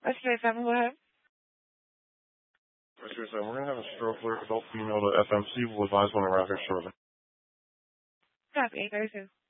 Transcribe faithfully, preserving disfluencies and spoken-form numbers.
Rescue seven, go ahead. Rescue seven, we're going to have a stroke alert adult female to F M C. We'll advise when I arrive here shortly. Copy, eight thirty-two.